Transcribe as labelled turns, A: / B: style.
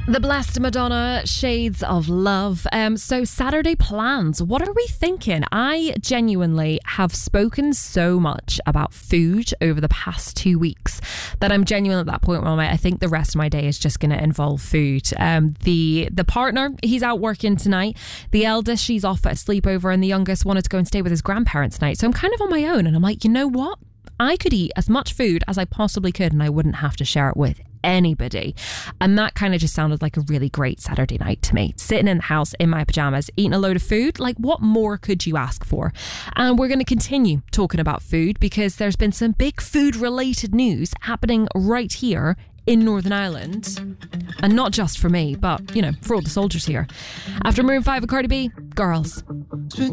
A: The Blessed Madonna, Shades of Love. So Saturday plans, what are we thinking? I genuinely have spoken so much about food over the past 2 weeks that I'm genuinely at that point where I think the rest of my day is just going to involve food. The partner, he's out working tonight. The eldest, she's off at a sleepover, and the youngest wanted to go and stay with his grandparents tonight. So I'm kind of on my own, and I'm like, you know what? I could eat as much food as I possibly could, and I wouldn't have to share it with anybody. And that kind of just sounded like a really great Saturday night to me. Sitting in the house in my pajamas, eating a load of food. Like, what more could you ask for? And we're going to continue talking about food because there's been some big food related news happening right here in Northern Ireland. And not just for me, but, you know, for all the soldiers here. After Maroon 5 and Cardi B, Girls.
B: Spent